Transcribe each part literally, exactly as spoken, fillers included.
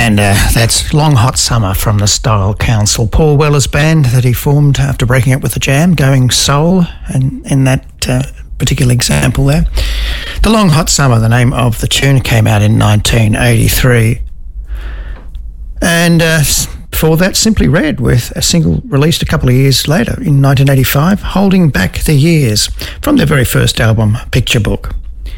And uh, that's Long Hot Summer from the Style Council. Paul Weller's band that he formed after breaking up with the Jam, going soul, and in that uh, particular example there. The Long Hot Summer, the name of the tune, came out in nineteen eighty-three. And uh, before that, Simply Red, with a single released a couple of years later in nineteen eighty-five, Holding Back the Years, from their very first album, Picture Book.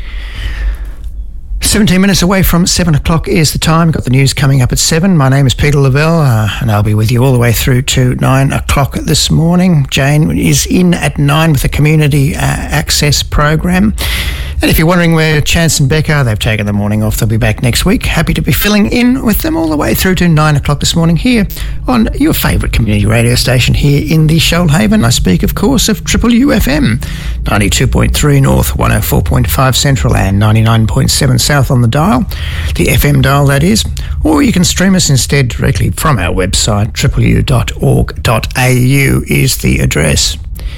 seventeen minutes away from seven o'clock is the time. Got the news coming up at seven. My name is Peter Lavelle, uh, and I'll be with you all the way through to nine o'clock this morning. Jane is in at nine with the Community uh, Access Program. And if you're wondering where Chance and Beck are, they've taken the morning off. They'll be back next week. Happy to be filling in with them all the way through to nine o'clock this morning here on your favourite community radio station here in the Shoalhaven. I speak, of course, of Triple U F M, ninety-two point three North, one oh four point five Central and ninety-nine point seven South on the dial, the F M dial that is. Or you can stream us instead directly from our website, triple u dot org dot a u is the address.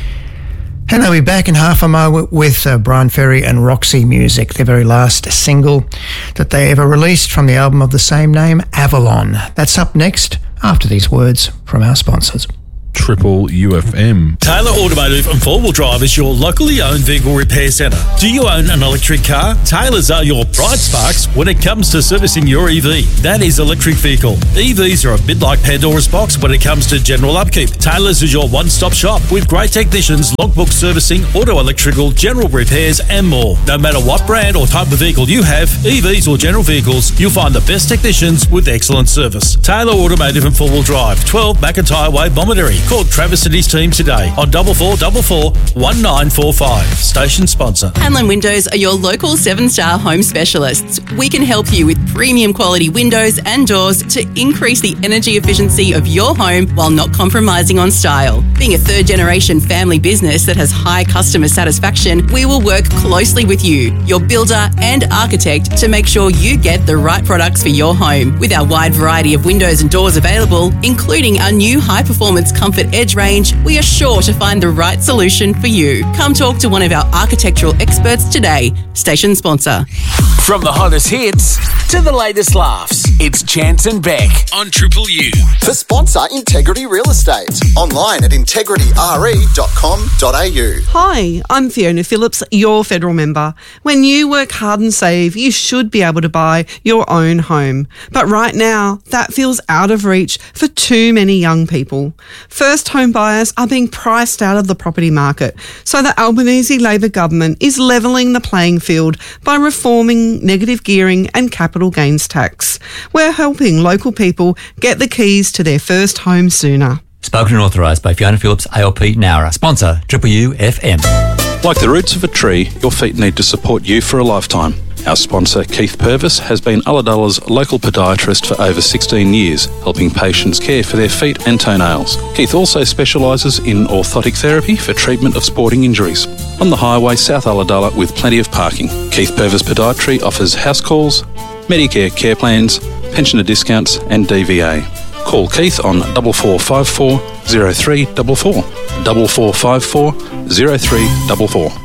And they'll be back in half a mo with uh, Brian Ferry and Roxy Music, their very last single that they ever released from the album of the same name, Avalon. That's up next after these words from our sponsors. Triple U F M. Taylor Automotive and Four Wheel Drive is your locally owned vehicle repair centre. Do you own an electric car? Taylor's are your bright sparks when it comes to servicing your E V. That is electric vehicle. E Vs are a bit like Pandora's box when it comes to general upkeep. Taylor's is your one-stop shop with great technicians, logbook servicing, auto electrical, general repairs and more. No matter what brand or type of vehicle you have, E Vs or general vehicles, you'll find the best technicians with excellent service. Taylor Automotive and Four Wheel Drive, twelve McIntyre Way, Bomaderry. Call Travis and his team today on double four double four one nine four five. Station sponsor. Hanlon Windows are your local seven-star home specialists. We can help you with premium quality windows and doors to increase the energy efficiency of your home while not compromising on style. Being a third-generation family business that has high customer satisfaction, we will work closely with you, your builder and architect, to make sure you get the right products for your home. With our wide variety of windows and doors available, including our new high-performance Comfort Edge range, we are sure to find the right solution for you. Come talk to one of our architectural experts today. Station sponsor. From the hottest hits to the latest laughs, it's Chance and Beck on Triple U. For sponsor Integrity Real Estate. Online at integrity r e dot com dot a u. Hi, I'm Fiona Phillips, your federal member. When you work hard and save, you should be able to buy your own home. But right now, that feels out of reach for too many young people. First home buyers are being priced out of the property market, so the Albanese Labor government is levelling the playing field by reforming negative gearing and capital gains tax. We're helping local people get the keys to their first home sooner. Spoken and authorised by Fiona Phillips, A L P Nowra. Sponsor, Triple U F M. Like the roots of a tree, your feet need to support you for a lifetime. Our sponsor, Keith Purvis, has been Ulladulla's local podiatrist for over sixteen years, helping patients care for their feet and toenails. Keith also specialises in orthotic therapy for treatment of sporting injuries. On the highway, South Ulladulla, with plenty of parking. Keith Purvis Podiatry offers house calls, Medicare care plans, pensioner discounts and D V A. Call Keith on double four five four zero three double four, double four five four zero three double four.